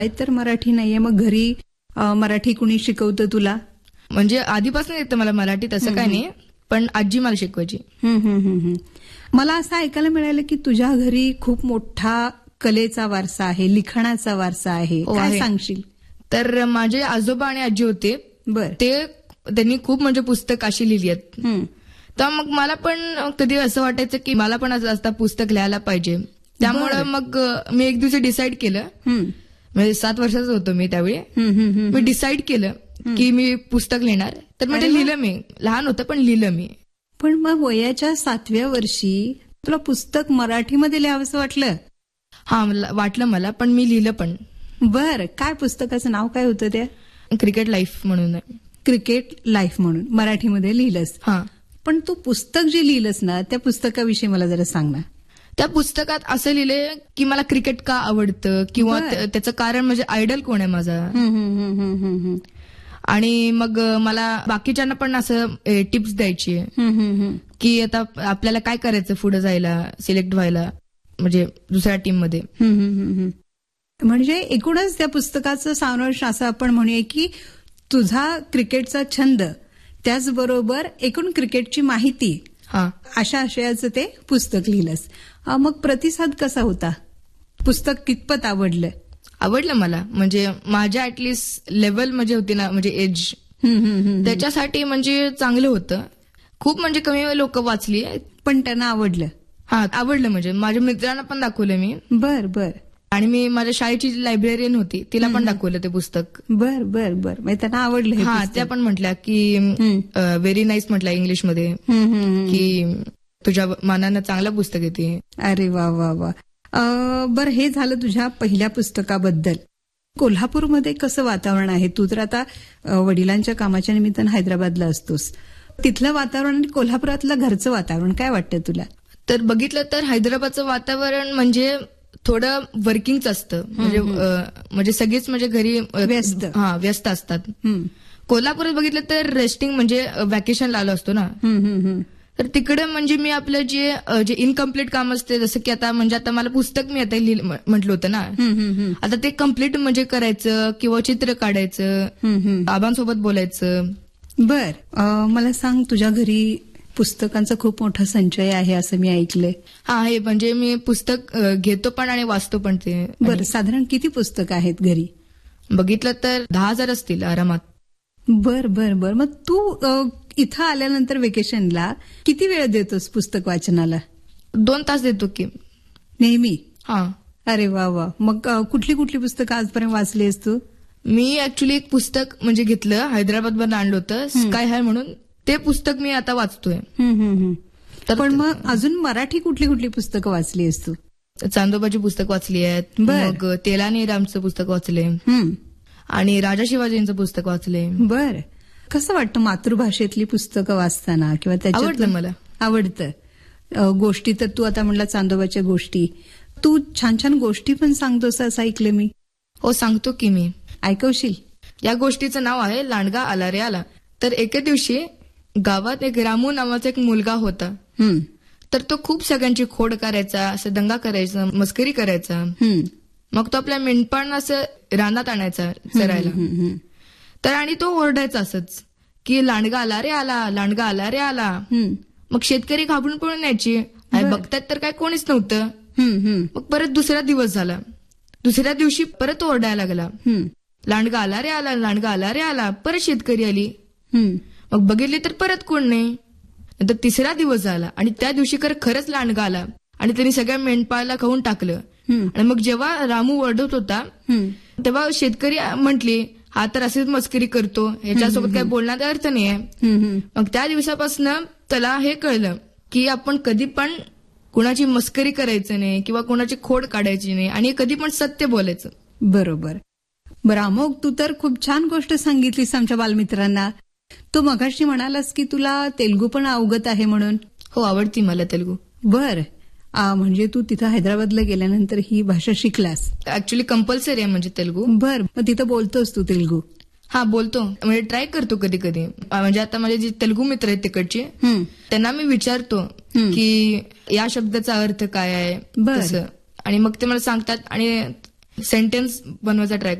तर मराठी नाहीये, मग घरी मराठी कुणी शिकवतं तुला? म्हणजे आधीपासून येतं मला मराठी, तसं काही नाही, पण आजी मला शिकवायची. मला असं ऐकायला मिळालं की तुझ्या घरी खूप मोठा कलेचा वारसा आहे, लिखाणाचा वारसा आहे. काय आहे. सांगशील? तर माझे आजोबा आणि आजी होते, बर. त्यांनी खूप म्हणजे पुस्तक अशी लिहिली आहेत. तर मग मला पण कधी असं वाटायचं की मला पण असं पुस्तक लिहायला पाहिजे. त्यामुळे मग मी एक दिवशी डिसाईड केलं, म्हणजे 7 वर्षाचा होतो मी त्यावेळी, मी डिसाईड केलं की मी पुस्तक लिहिणार. तर म्हणजे लिहिलं मी, लहान होतं पण लिहिलं मी. पण मग वयाच्या 7व्या वर्षी तुला पुस्तक मराठीमध्ये लिहावंसं वाटलं? हा, वाटलं मला, पण मी लिहिलं पण. बर. काय पुस्तकाचं नाव काय होतं त्या? क्रिकेट लाईफ म्हणून. क्रिकेट लाईफ म्हणून मराठीमध्ये लिहिलंस. हा. पण तू पुस्तक जे लिहिलंस ना, त्या पुस्तकाविषयी मला जरा सांग ना. त्या पुस्तकात असं लिहिलंय की मला क्रिकेट का आवडतं, किंवा त्याचं कारण म्हणजे आयडल कोण आहे माझा. आणि मग मला बाकीच्यांना पण असं टिप्स द्यायची की आता आपल्याला काय करायचं पुढे जायला, सिलेक्ट व्हायला, म्हणजे दुसऱ्या टीम मध्ये. म्हणजे एकूणच त्या पुस्तकाचं सारांश असं आपण म्हणूया की तुझा क्रिकेटचा छंद, त्याचबरोबर एकूण क्रिकेटची माहिती, अशा आशयाचं ते पुस्तक लिहिलंस. मग प्रतिसाद कसा होता? पुस्तक कितपत आवडलं? आवडलं मला, म्हणजे माझ्या ऍटलिस्ट लेवल म्हणजे होती ना, म्हणजे एज, त्याच्यासाठी म्हणजे चांगलं होतं. खूप म्हणजे कमी लोक वाचली, पण त्यांना आवडलं. हा, आवडलं. म्हणजे माझ्या मित्रांना पण दाखवलं मी. बर बर. आणि मी माझ्या शाळेची लायब्ररीयन होती, तिला पण दाखवलं ते पुस्तक. बर बर बर. म्हणजे त्यांना आवडलं. हा, त्या पण म्हटल्या की व्हेरी नाईस म्हटलं इंग्लिशमध्ये, की तुझ्या मानानं चांगलं पुस्तक येते. अरे वा वा वा. बर, हे झालं तुझ्या पहिल्या पुस्तकाबद्दल. कोल्हापूरमध्ये कसं वातावरण आहे? तू तर आता वडिलांच्या कामाच्या निमित्तानं हैदराबादला असतोस. तिथलं वातावरण आणि कोल्हापुरातलं घरचं वातावरण काय वाटतं तुला? तर बघितलं तर हैदराबादचं वातावरण म्हणजे थोडं वर्किंगच असतं, म्हणजे सगळीच म्हणजे घरी व्यस्त असतात. कोल्हापुरात बघितलं तर रेस्टिंग, म्हणजे व्हॅकेशनला आलो असतो ना, तर तिकडे म्हणजे मी आपलं जे इनकम्प्लीट काम असते, जसं की आता म्हणजे आता मला पुस्तक मी आता म्हटलं होतं ना, आता ते कम्प्लीट म्हणजे करायचं, किंवा चित्र काढायचं, बाबांसोबत बोलायचं. बर. मला सांग, तुझ्या घरी पुस्तकांचा खूप मोठा संचय आहे असं मी ऐकलंय. हा, आहे. म्हणजे मी पुस्तक घेतो पण आणि वाचतो पण ते. बरं, साधारण किती पुस्तकं आहेत घरी? बघितलं तर 10,000 असतील आरामात. बर बर बर. मग तू इथं आल्यानंतर वेकेशनला किती वेळ देतोस पुस्तक वाचनाला? 2 तास देतो की नेहमी. हा. अरे वा वा. मग कुठली कुठली पुस्तकं आजपर्यंत वाचली आहेस तू? मी ऍक्च्युली एक पुस्तक म्हणजे घेतलं, हैदराबादमधून आणलं होतं, स्काय हाय म्हणून. ते पुस्तक मी आता वाचतोय. पण मग अजून मराठी कुठली कुठली पुस्तकं वाचली आहेस तू? चांदोबाची पुस्तक वाचली आहेत, मग तेलानी रामचं पुस्तक वाचले, आणि राजा शिवाजींचं पुस्तक वाचले. बर. कसं वाटतं मातृभाषेतली पुस्तकं वाचताना, किंवा त्याच्यात? आवडतं मला. आवडतं. गोष्टी तर तू आता म्हणला चांदोबाच्या गोष्टी, तू छान छान गोष्टी पण सांगतोस असं ऐकलं मी. हो, सांगतो की मी. ऐकवशील? या गोष्टीचं नाव आहे लांडगा आला रे आला. तर एके दिवशी गावात एक रामू नावाचा एक मुलगा होता. तर तो खूप सगळ्यांची खोड करायचा, असं दंगा करायचा, मस्करी करायचा. मग तो आपल्या मेंढपाळांना असं रानात आणायचा चरायला. तर आणि तो ओरडायचा असंच की लांडगा आला रे आला, लांडगा आला रे आला. मग शेतकरी घाबरून पळून यायची, बघतात तर काय कोणीच नव्हतं. मग परत दुसरा दिवस झाला, दुसऱ्या दिवशी परत ओरडायला लागला, लांडगा आला रे आला, लांडगा आला रे आला. परत शेतकरी आली, मग बघितली तर परत कोण नाही. नंतर तिसरा दिवस झाला आणि त्या दिवशी खरंच लांडगा आला आणि त्यांनी सगळ्या मेंढपाळाला खाऊन टाकलं. आणि मग जेव्हा रामू ओरडत होता तेव्हा शेतकरी म्हटली, हा तर असेच मस्करी करतो, ह्याच्यासोबत काही बोलण्याचा अर्थ नाहीये. मग त्या दिवसापासून त्याला हे कळलं की आपण कधी पण कुणाची मस्करी करायचं नाही, किंवा कुणाची खोड काढायची नाही, आणि कधी पण सत्य बोलायचं. बरोबर. बरं अमोघ, तू तर खूप छान गोष्ट सांगितलीस आमच्या बालमित्रांना. तू मगाशी म्हणालास की तुला तेलुगू पण अवगत आहे म्हणून. हो, आवडती मला तेलुगू. बर. म्हणजे तू तिथं हैदराबादला गेल्यानंतर ही भाषा शिकलास? ऍक्च्युली कंपल्सरी आहे म्हणजे तेलुगू. बर. मग तिथं बोलतोस तू तेलुगू? हा, बोलतो. म्हणजे ट्राय करतो कधी कधी. म्हणजे आता माझे जे तेलुगू मित्र आहेत तिकडचे, त्यांना मी विचारतो की या शब्दाचा अर्थ काय आहे, आणि मग ते मला सांगतात आणि सेंटेन्स बनवायचा ट्राय